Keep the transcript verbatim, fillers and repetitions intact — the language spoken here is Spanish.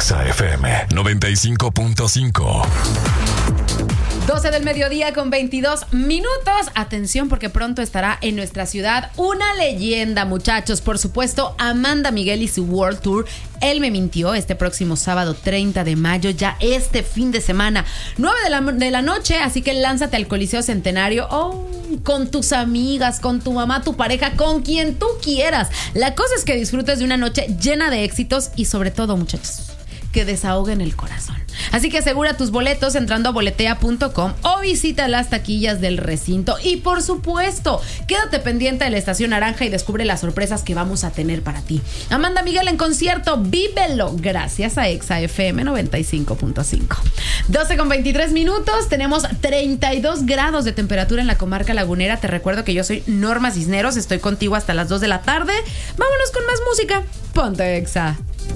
Exa F M noventa y cinco punto cinco. doce del mediodía con veintidós minutos. Atención, porque pronto estará en nuestra ciudad una leyenda, muchachos. Por supuesto, Amanda Miguel y su World Tour. Él me mintió este próximo sábado treinta de mayo, ya este fin de semana, nueve de la, de la noche. Así que lánzate al Coliseo Centenario. Oh, con tus amigas, con tu mamá, tu pareja, con quien tú quieras. La cosa es que disfrutes de una noche llena de éxitos y sobre todo, muchachos, que desahoguen el corazón. Así que asegura tus boletos entrando a boletea punto com o visita las taquillas del recinto. Y por supuesto, quédate pendiente de la Estación Naranja y descubre las sorpresas que vamos a tener para ti. Amanda Miguel en concierto, vívelo, gracias a Exa F M noventa y cinco punto cinco. doce con veintitrés minutos, tenemos treinta y dos grados de temperatura en la comarca lagunera. Te recuerdo que yo soy Norma Cisneros, estoy contigo hasta las dos de la tarde. Vámonos con más música. Ponte Exa.